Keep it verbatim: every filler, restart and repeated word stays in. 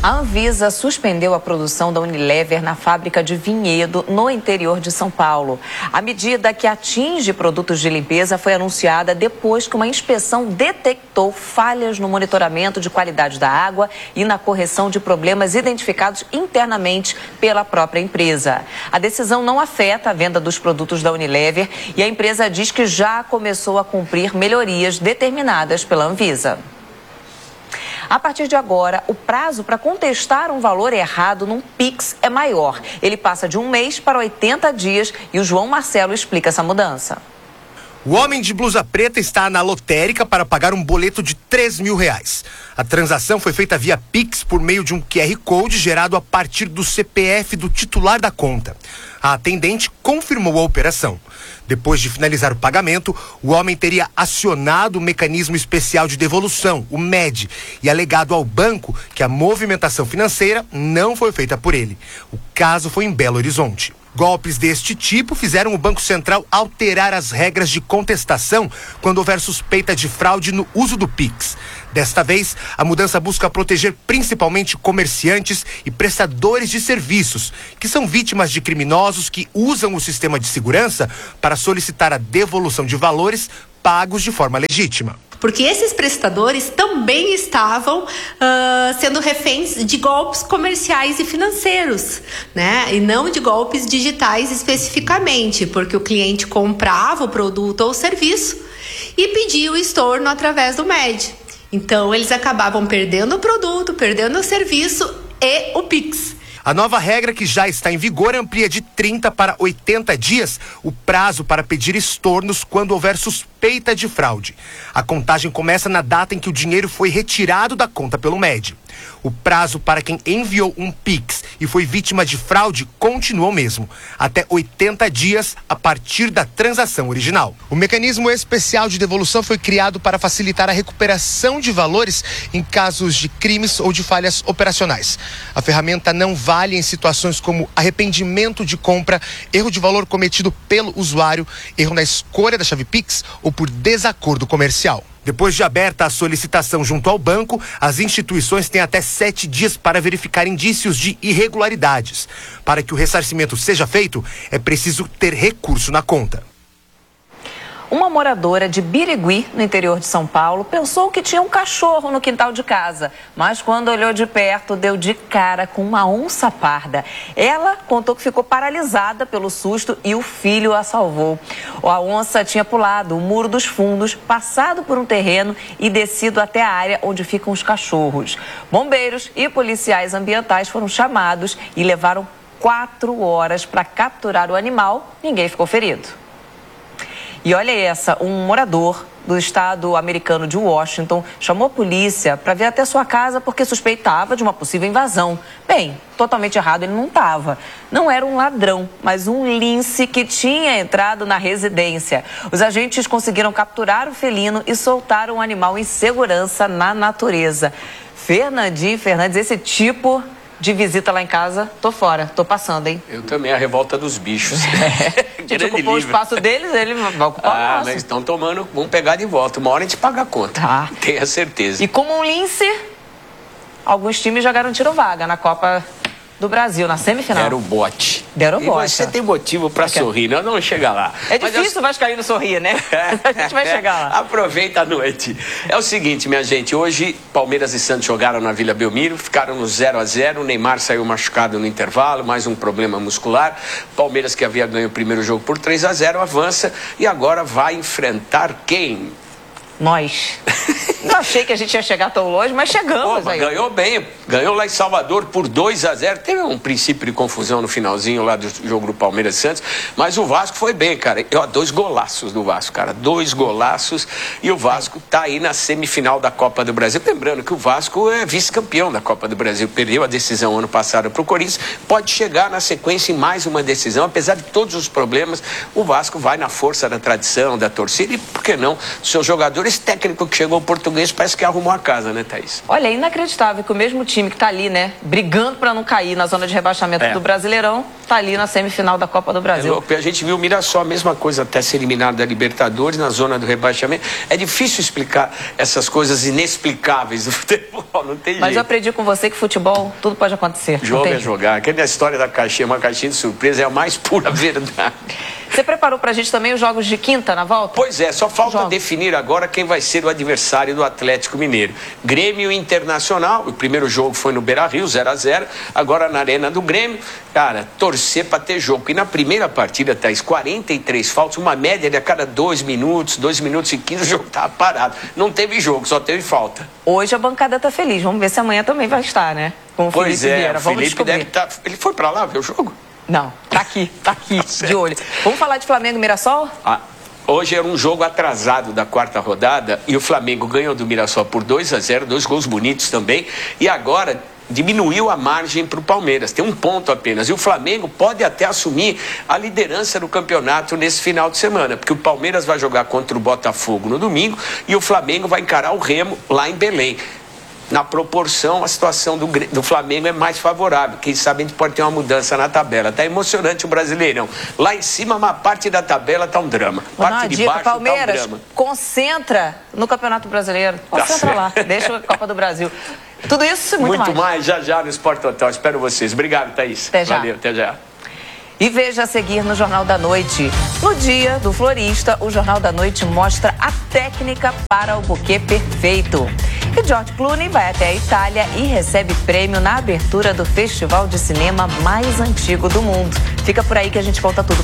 A Anvisa suspendeu a produção da Unilever na fábrica de Vinhedo, no interior de São Paulo. A medida, que atinge produtos de limpeza, foi anunciada depois que uma inspeção detectou falhas no monitoramento de qualidade da água e na correção de problemas identificados internamente pela própria empresa. A decisão não afeta a venda dos produtos da Unilever e a empresa diz que já começou a cumprir melhorias determinadas pela Anvisa. A partir de agora, o prazo para contestar um valor errado num Pix é maior. Ele passa de um mês para oitenta dias e o João Marcelo explica essa mudança. O homem de blusa preta está na lotérica para pagar um boleto de três mil reais. A transação foi feita via Pix por meio de um Q R Code gerado a partir do C P F do titular da conta. A atendente confirmou a operação. Depois de finalizar o pagamento, o homem teria acionado o mecanismo especial de devolução, o M E D, e alegado ao banco que a movimentação financeira não foi feita por ele. O caso foi em Belo Horizonte. Golpes deste tipo fizeram o Banco Central alterar as regras de contestação quando houver suspeita de fraude no uso do Pix. Desta vez, a mudança busca proteger principalmente comerciantes e prestadores de serviços, que são vítimas de criminosos que usam o sistema de segurança para solicitar a devolução de valores pagos de forma legítima. Porque esses prestadores também estavam uh, sendo reféns de golpes comerciais e financeiros, né? E não de golpes digitais especificamente, porque o cliente comprava o produto ou serviço e pedia o estorno através do M E D. Então, eles acabavam perdendo o produto, perdendo o serviço e o Pix. A nova regra, que já está em vigor, amplia de trinta para oitenta dias o prazo para pedir estornos quando houver suspeita de fraude. A contagem começa na data em que o dinheiro foi retirado da conta pelo M E D. O prazo para quem enviou um Pix e foi vítima de fraude continua o mesmo, até oitenta dias a partir da transação original. O mecanismo especial de devolução foi criado para facilitar a recuperação de valores em casos de crimes ou de falhas operacionais. A ferramenta não vale em situações como arrependimento de compra, erro de valor cometido pelo usuário, erro na escolha da chave Pix ou por desacordo comercial. Depois de aberta a solicitação junto ao banco, as instituições têm até sete dias para verificar indícios de irregularidades. Para que o ressarcimento seja feito, é preciso ter recurso na conta. Uma moradora de Birigui, no interior de São Paulo, pensou que tinha um cachorro no quintal de casa, mas quando olhou de perto, deu de cara com uma onça parda. Ela contou que ficou paralisada pelo susto e o filho a salvou. A onça tinha pulado o muro dos fundos, passado por um terreno e descido até a área onde ficam os cachorros. Bombeiros e policiais ambientais foram chamados e levaram quatro horas para capturar o animal. Ninguém ficou ferido. E olha essa, um morador do estado americano de Washington chamou a polícia para vir até sua casa porque suspeitava de uma possível invasão. Bem, totalmente errado ele não estava. Não era um ladrão, mas um lince que tinha entrado na residência. Os agentes conseguiram capturar o felino e soltar o animal em segurança na natureza. Fernandinho Fernandes, esse tipo de visita lá em casa, tô fora, tô passando, hein? Eu também, a revolta dos bichos. É. A gente ocupou o espaço deles, ele vai ocupar ah, o nosso. Mas estão tomando, vamos pegar de volta. Uma hora a gente paga a conta, tá. Tenha certeza. E como um lince, alguns times já garantiram vaga na Copa do Brasil, na semifinal. Deram o bote. Deram o bote. E você tem motivo para sorrir, nós vamos chegar lá. É difícil o Vascaíno sorrir, né? A gente vai chegar lá. Aproveita a noite. É o seguinte, minha gente, hoje Palmeiras e Santos jogaram na Vila Belmiro, ficaram no zero a zero, o Neymar saiu machucado no intervalo, mais um problema muscular. Palmeiras, que havia ganho o primeiro jogo por três a zero, avança e agora vai enfrentar quem? Nós. Não achei que a gente ia chegar tão longe, mas chegamos. Pô, aí. Ganhou bem, ganhou lá em Salvador por dois a zero. Teve um princípio de confusão no finalzinho lá do jogo do Palmeiras e Santos, mas o Vasco foi bem, cara. E, ó, dois golaços do Vasco, cara. Dois golaços e o Vasco tá aí na semifinal da Copa do Brasil. Lembrando que o Vasco é vice-campeão da Copa do Brasil. Perdeu a decisão ano passado pro Corinthians. Pode chegar na sequência em mais uma decisão. Apesar de todos os problemas, o Vasco vai na força da tradição, da torcida e, por que não, seus jogadores. Esse técnico que chegou ao português parece que arrumou a casa, né, Thaís? Olha, é inacreditável que o mesmo time que tá ali, né, brigando para não cair na zona de rebaixamento é. do Brasileirão, tá ali na semifinal da Copa do Brasil. É louco. A gente viu o Mirassol, a mesma coisa, até ser eliminado da Libertadores, na zona do rebaixamento. É difícil explicar essas coisas inexplicáveis do futebol. futebol, não tem Mas jeito. eu aprendi com você que futebol, tudo pode acontecer. Jogo é jogar. Aquela história da caixinha, uma caixinha de surpresa, é a mais pura verdade. Você preparou pra gente também os jogos de quinta na volta? Pois é, só falta Jogos. definir agora quem vai ser o adversário do Atlético Mineiro. Grêmio Internacional, o primeiro jogo foi no Beira-Rio, zero a zero, agora na Arena do Grêmio. Cara, torcer pra ter jogo. E na primeira partida, Thaís, quarenta e três faltas, uma média de a cada dois minutos, dois minutos e quinze, o jogo tava parado. Não teve jogo, só teve falta. Hoje a bancada tá feliz, vamos ver se amanhã também vai estar, né? Com o Pois Felipe é, Vieira, o vamos Felipe descobrir. deve estar... Ele foi pra lá ver o jogo? Não, tá aqui, tá aqui, Tá de olho. Vamos falar de Flamengo e Mirassol? Ah, hoje era um jogo atrasado da quarta rodada e o Flamengo ganhou do Mirassol por dois a zero, dois gols bonitos também, e agora diminuiu a margem para o Palmeiras, tem um ponto apenas, e o Flamengo pode até assumir a liderança do campeonato nesse final de semana, porque o Palmeiras vai jogar contra o Botafogo no domingo e o Flamengo vai encarar o Remo lá em Belém. Na proporção, a situação do, do Flamengo é mais favorável. Quem sabe a gente pode ter uma mudança na tabela. Tá emocionante o Brasileirão. Lá em cima, uma parte da tabela tá um drama. Vou dar Parte uma de dica, baixo Palmeiras, tá um drama. concentra no Campeonato Brasileiro. Concentra Tá lá, deixa a Copa do Brasil. Tudo isso e muito, Muito mais. mais, já já no Sport Total. Espero vocês. Obrigado, Thaís. Até já. Valeu, até já. E veja a seguir no Jornal da Noite. No dia do florista, o Jornal da Noite mostra a técnica para o buquê perfeito. E George Clooney vai até a Itália e recebe prêmio na abertura do festival de cinema mais antigo do mundo. Fica por aí que a gente conta tudo.